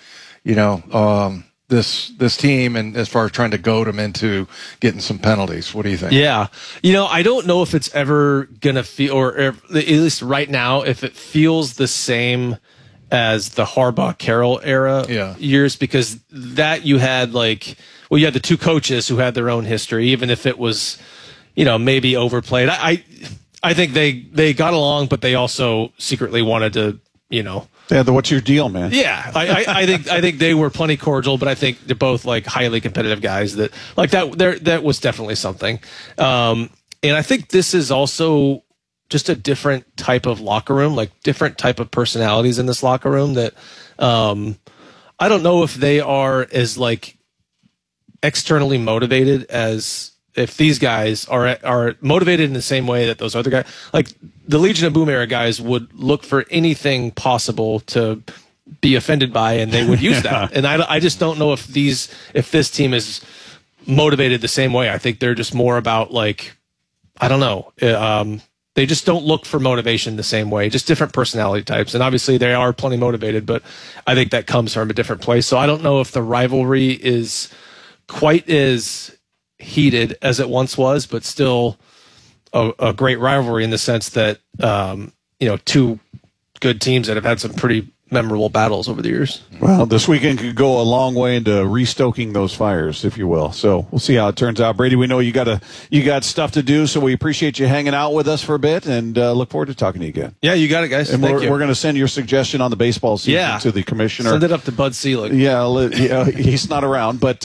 this team, and as far as trying to goad them into getting some penalties. What do you think? Yeah. I don't know if it's ever going to feel, or at least right now, if it feels the same as the Harbaugh-Carroll era years, because that you had you had the 2 coaches who had their own history, even if it was, maybe overplayed. I think they got along, but they also secretly wanted to, Yeah, what's your deal, man? Yeah, I think they were plenty cordial, but I think they're both highly competitive guys that that was definitely something. And I think this is also just a different type of locker room, different type of personalities in this locker room that I don't know if they are as externally motivated as if these guys are motivated in the same way that those other guys, the Legion of Boom era guys, would look for anything possible to be offended by, and they would use that. And I just don't know if this team is motivated the same way. I think they're just more about I don't know. They just don't look for motivation the same way, just different personality types. And obviously they are plenty motivated, but I think that comes from a different place. So I don't know if the rivalry is quite as heated as it once was, but still a great rivalry in the sense that 2 good teams that have had some pretty memorable battles over the years. Well, this weekend could go a long way into restoking those fires, if you will. So we'll see how it turns out. Brady, we know you got stuff to do, so we appreciate you hanging out with us for a bit, and look forward to talking to you again. Yeah, you got it, guys. And we're going to send your suggestion on the baseball season to the commissioner. Send it up to Bud Selig. Yeah, he's not around, but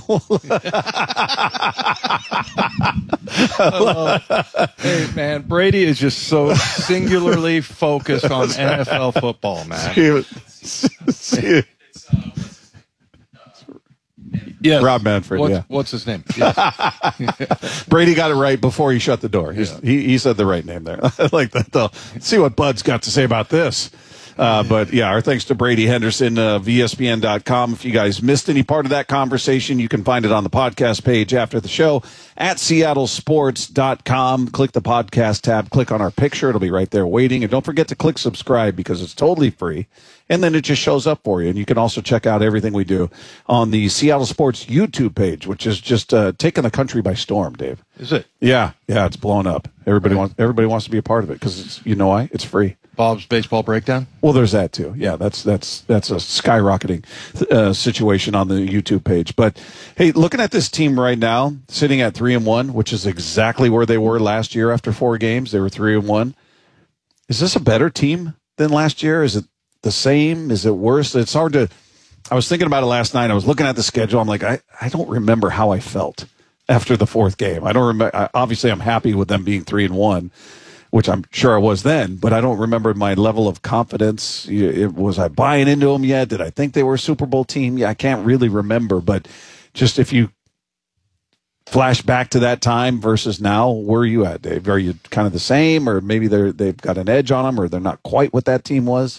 hey, man, Brady is just so singularly focused on NFL football, man. Yes. Rob Manfred. What's his name? Yes. Brady got it right before he shut the door. He said the right name there. I like that, though. Let's see what Bud's got to say about this. But yeah, our thanks to Brady Henderson of ESPN.com. If you guys missed any part of that conversation, you can find it on the podcast page after the show at seattlesports.com. Click the podcast tab, click on our picture. It'll be right there waiting. And don't forget to click subscribe because it's totally free. And then it just shows up for you. And you can also check out everything we do on the Seattle Sports YouTube page, which is just taking the country by storm, Dave. Is it? Yeah, it's blowing up. Everybody wants to be a part of it because you know why? It's free. Bob's Baseball Breakdown? Well, there's that too. Yeah, that's a skyrocketing situation on the YouTube page. But hey, looking at this team right now, sitting at 3-1, which is exactly where they were last year after 4 games. They were 3-1. Is this a better team than last year? Is it the same? Is it worse? It's hard to. I was thinking about it last night. I was looking at the schedule. I'm like, I don't remember how I felt after the fourth game. I don't remember. Obviously, I'm happy with them being 3-1, which I'm sure I was then, but I don't remember my level of confidence. Was I buying into them yet? Did I think they were a Super Bowl team? Yeah, I can't really remember, but just if you flash back to that time versus now, where are you at, Dave? Are you kind of the same, or maybe they've got an edge on them, or they're not quite what that team was?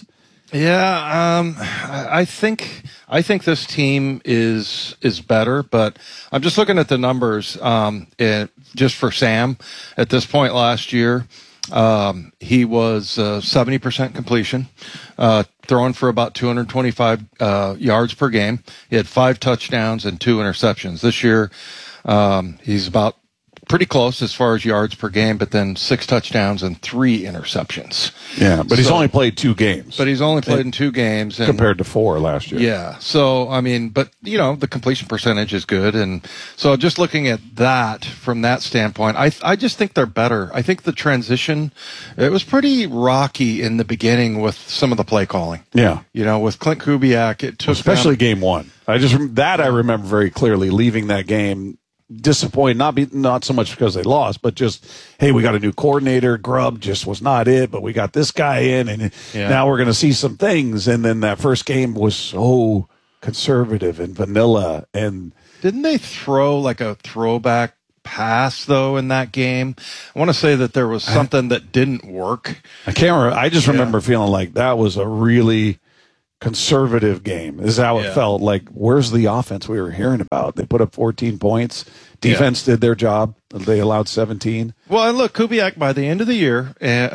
Yeah, I think this team is better, but I'm just looking at the numbers. Just for Sam, at this point last year, he was 70% completion, throwing for about 225 yards per game. He had 5 touchdowns and 2 interceptions. This year, he's about pretty close as far as yards per game, but then 6 touchdowns and 3 interceptions. Yeah, but he's only played 2 games. But he's only played in 2 games. And, compared to 4 last year. Yeah. So, I mean, but, the completion percentage is good. And so just looking at that from that standpoint, I just think they're better. I think the transition, it was pretty rocky in the beginning with some of the play calling. Yeah. With Clint Kubiak, it took especially game 1. I remember very clearly, leaving that game disappointed, not so much because they lost, but just, hey, we got a new coordinator. Grubb just was not it, but we got this guy in, and now we're going to see some things. And then that first game was so conservative and vanilla. And didn't they throw like a throwback pass though in that game? I want to say that there was something that didn't work. I can't remember. I just remember feeling like that was a really conservative game is how it felt. Like, where's the offense we were hearing about? They put up 14 points. Defense did their job. They allowed 17. Well, and look, Kubiak, by the end of the year,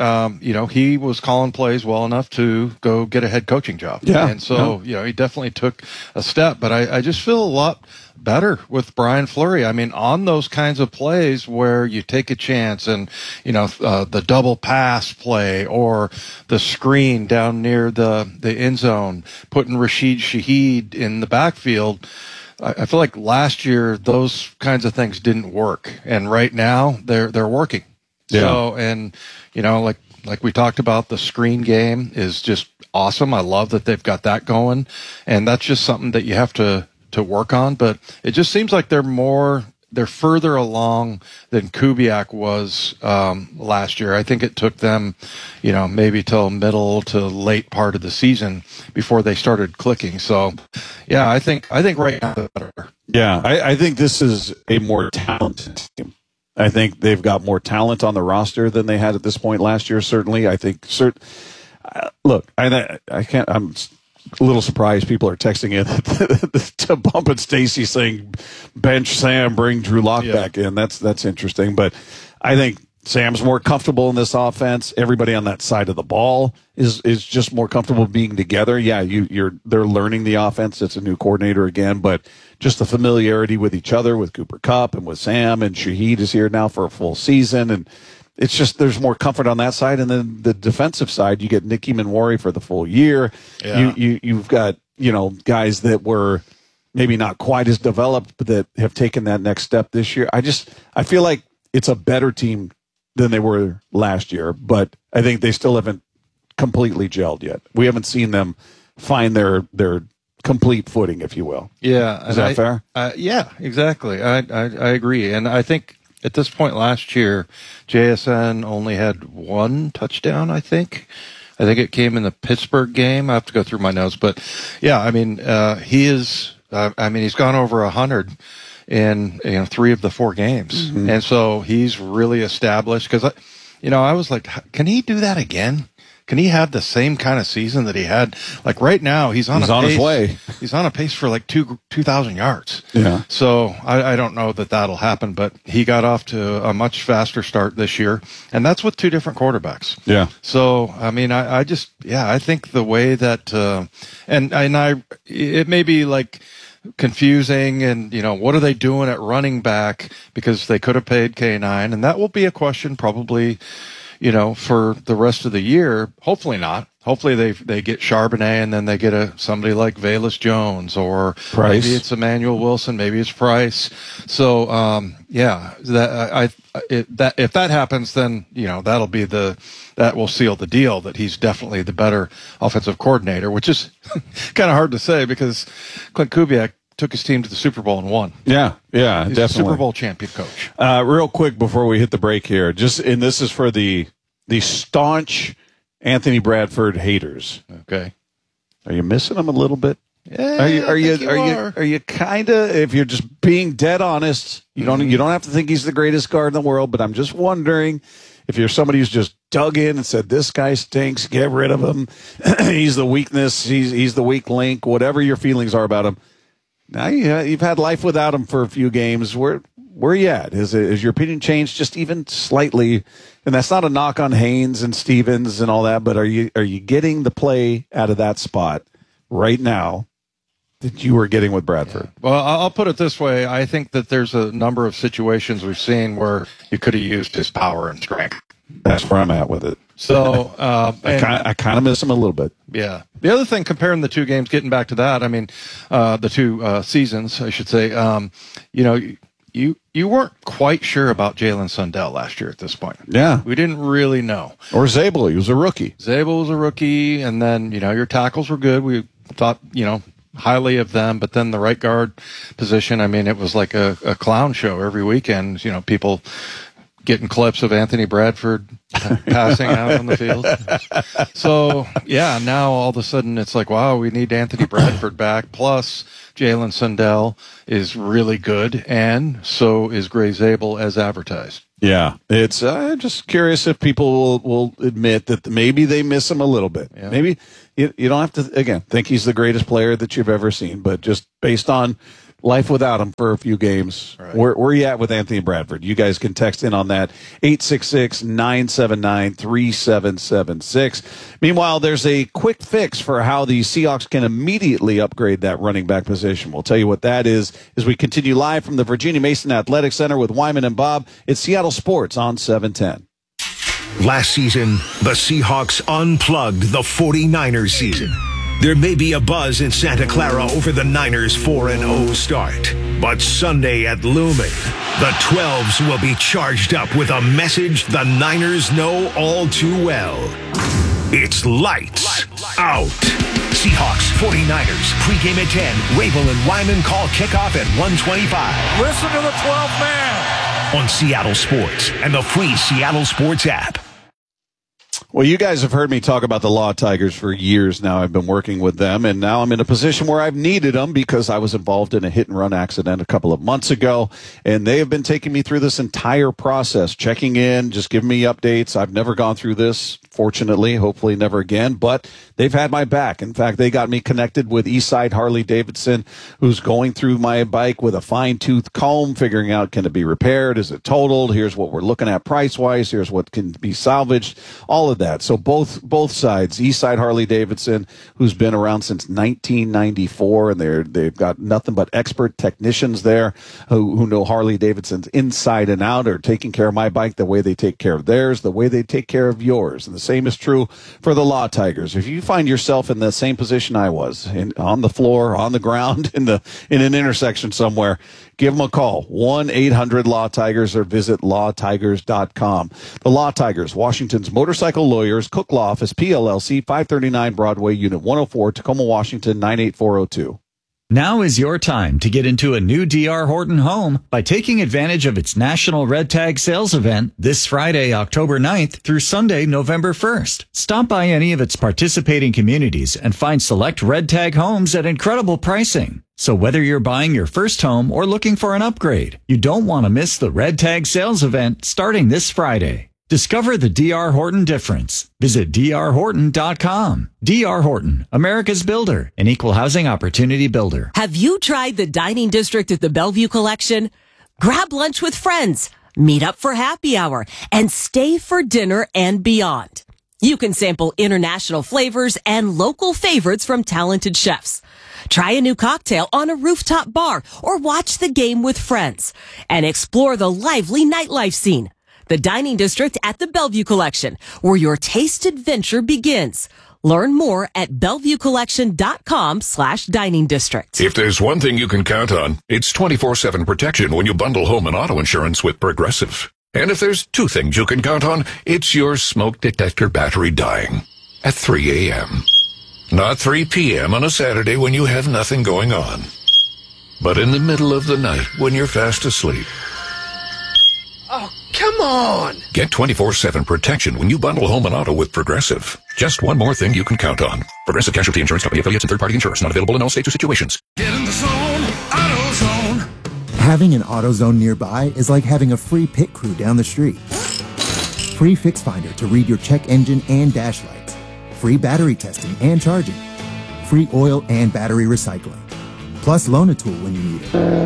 he was calling plays well enough to go get a head coaching job. Yeah. And so, he definitely took a step. But I just feel a lot better with Brian Fleury. I mean, on those kinds of plays where you take a chance and, the double pass play or the screen down near the end zone, putting Rashid Shaheed in the backfield, I feel like last year those kinds of things didn't work, and right now they're working. Yeah. So, and like we talked about, the screen game is just awesome. I love that they've got that going, and that's just something that you have to work on. But it just seems like they're further along than Kubiak was last year. I think it took them, maybe till middle to late part of the season before they started clicking. So, yeah, I think right now they're better. Yeah, I think this is a more talented team. I think they've got more talent on the roster than they had at this point last year. Certainly, I think. Look, I can't. I'm a little surprised people are texting in to Bump and Stacy saying bench Sam, bring Drew Lock back in. That's interesting, but I think Sam's more comfortable in this offense. Everybody on that side of the ball is just more comfortable being together. Yeah, they're learning the offense. It's a new coordinator again, but just the familiarity with each other, with Cooper Kupp and with Sam, and Shaheed is here now for a full season, and it's just there's more comfort on that side. And then the defensive side, you get Nicky Manwari for the full year. Yeah. You've got guys that were maybe not quite as developed, but that have taken that next step this year. I feel like it's a better team than they were last year, but I think they still haven't completely gelled yet. We haven't seen them find their complete footing, if you will. Yeah. Is that fair? Yeah, exactly. I agree. And I think at this point last year, JSN only had 1 touchdown, I think. I think it came in the Pittsburgh game. I have to go through my notes. But, yeah, I mean, he's gone over 100 in 3 of the 4 games. Mm-hmm. And so he's really established. Because, I was like, can he do that again? Can he have the same kind of season that he had? Like right now, he's on his way. He's on a pace for like 2,000 yards. Yeah. So I don't know that that'll happen, but he got off to a much faster start this year, and that's with 2 different quarterbacks. Yeah. So I mean, I think the way that it may be like confusing, and what are they doing at running back, because they could have paid K9, and that will be a question probably for the rest of the year. Hopefully not. Hopefully they get Charbonnet, and then they get somebody like Velus Jones, or Price. Maybe it's Emmanuel Wilson, maybe it's Price. So if that happens, then that will seal the deal that he's definitely the better offensive coordinator, which is kind of hard to say because Clint Kubiak took his team to the Super Bowl and won. Yeah, He's definitely. a Super Bowl champion coach. Real quick before we hit the break here, and this is for the staunch Anthony Bradford haters. Okay. Are you missing him a little bit? Yeah, are you kind of, if you're just being dead honest, you don't have to think he's the greatest guard in the world, but I'm just wondering if you're somebody who's just dug in and said, this guy stinks, get rid of him. He's the weakness. He's the weak link, whatever your feelings are about him. Now you've had life without him for a few games. Where are you at? Is your opinion changed just even slightly? And that's not a knock on Haynes and Stevens and all that, but are you getting the play out of that spot right now that you were getting with Bradford? Yeah. Well, I'll put it this way. I think that there's a number of situations we've seen where you could have used his power and strength. That's where I'm at with it. So I kind of miss him a little bit. Yeah. The other thing, comparing the two games, getting back to that, I mean, the two seasons, I should say, you weren't quite sure about Jalen Sundell last year at this point. Yeah. We didn't really know. Or Zabel. He was a rookie. Zabel was a rookie, and then, your tackles were good. We thought, highly of them, but then the right guard position, I mean, it was like a clown show every weekend, people getting clips of Anthony Bradford passing out on the field. So, yeah, now all of a sudden it's like, wow, we need Anthony Bradford back, plus Jalen Sundell is really good, and so is Gray Zabel as advertised. Yeah, it's just curious if people will admit that maybe they miss him a little bit. Yeah. Maybe you don't have to, again, think he's the greatest player that you've ever seen, but just based on life without him for a few games, right. Where are you at with Anthony Bradford? You guys can text in on that, 866-979-3776. Meanwhile, there's a quick fix for how the Seahawks can immediately upgrade that running back position. We'll tell you what that is as we continue live from the Virginia Mason Athletic Center with Wyman and Bob. It's Seattle Sports on 710. Last season, the Seahawks unplugged the 49ers season. There may be a buzz in Santa Clara over the Niners' 4-0 start. But Sunday at Lumen, the 12s will be charged up with a message the Niners know all too well. It's lights out. Seahawks, 49ers, pregame at 10. Rabel and Wyman call kickoff at 1:25. Listen to the 12th man. On Seattle Sports and the free Seattle Sports app. Well, you guys have heard me talk about the Law Tigers for years now. I've been working with them, and now I'm in a position where I've needed them because I was involved in a hit-and-run accident a couple of months ago, and they have been taking me through this entire process, checking in, just giving me updates. I've never gone through this, fortunately, hopefully never again, but they've had my back. In fact, they got me connected with Eastside Harley-Davidson, who's going through my bike with a fine-tooth comb, figuring out, can it be repaired? Is it totaled? Here's what we're looking at price-wise. Here's what can be salvaged. All of that. So both sides, Eastside Harley-Davidson, who's been around since 1994, and they've got nothing but expert technicians there who know Harley-Davidson's inside and out, are taking care of my bike the way they take care of theirs, the way they take care of yours. And the same is true for the Law Tigers. If you find yourself in the same position I was, on the floor, on the ground, in an intersection somewhere, give them a call, 1-800-LAW-TIGERS, or visit lawtigers.com. The Law Tigers, Washington's motorcycle lawyers, Cook Law Office, PLLC, 539 Broadway, Unit 104, Tacoma, Washington, 98402. Now is your time to get into a new D.R. Horton home by taking advantage of its National Red Tag Sales Event this Friday, October 9th through Sunday, November 1st. Stop by any of its participating communities and find select Red Tag homes at incredible pricing. So whether you're buying your first home or looking for an upgrade, you don't want to miss the Red Tag Sales Event starting this Friday. Discover the D.R. Horton difference. Visit drhorton.com. D.R. Horton, America's builder, an equal housing opportunity builder. Have you tried the Dining District at the Bellevue Collection? Grab lunch with friends, meet up for happy hour, and stay for dinner and beyond. You can sample international flavors and local favorites from talented chefs. Try a new cocktail on a rooftop bar or watch the game with friends and explore the lively nightlife scene. The Dining District at the Bellevue Collection, where your taste adventure begins. Learn more at BellevueCollection.com/dining district. If there's one thing you can count on, it's 24/7 protection when you bundle home and auto insurance with Progressive. And if there's two things you can count on, it's your smoke detector battery dying at 3 a.m. Not 3 p.m. on a Saturday when you have nothing going on. But in the middle of the night, when you're fast asleep, Oh, come on! get 24/7 protection when you bundle home and auto with Progressive. Just one more thing you can count on. Progressive Casualty Insurance Company, affiliates, and third-party insurance. Not available in all states or situations. Get in the zone, AutoZone. Having an AutoZone nearby is like having a free pit crew down the street. Free Fix Finder to read your check engine and dash lights. Free battery testing and charging. Free oil and battery recycling. Plus Loan-A-Tool when you need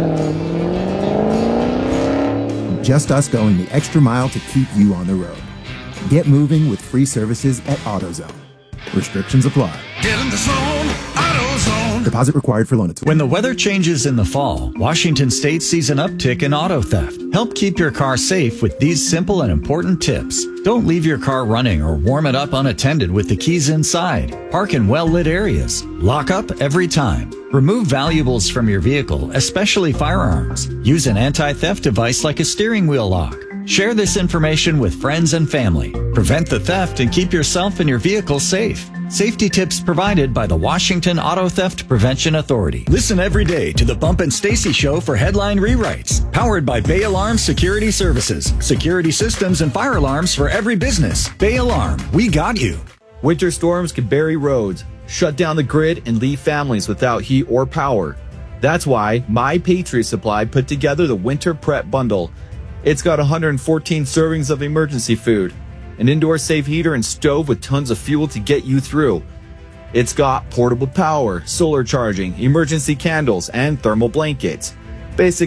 it. Just us going the extra mile to keep you on the road. Get moving with free services at AutoZone. Restrictions apply. Get in the zone, AutoZone. Deposit required for Loan-A-Tool. When the weather changes in the fall, Washington State sees an uptick in auto theft. Help keep your car safe with these simple and important tips. Don't leave your car running or warm it up unattended with the keys inside. Park in well-lit areas. Lock up every time. Remove valuables from your vehicle, especially firearms. Use an anti-theft device like a steering wheel lock. Share this information with friends and family. Prevent the theft and keep yourself and your vehicle safe. Safety tips provided by the Washington Auto Theft Prevention Authority. Listen every day to the Bump and Stacy Show for headline rewrites. Powered by Bay Alarm Security Services. Security systems and fire alarms for every business. Bay Alarm, we got you. Winter storms can bury roads, shut down the grid, and leave families without heat or power. That's why My Patriot Supply put together the Winter Prep Bundle. It's got 114 servings of emergency food, an indoor safe heater and stove with tons of fuel to get you through. It's got portable power, solar charging, emergency candles, and thermal blankets. Basic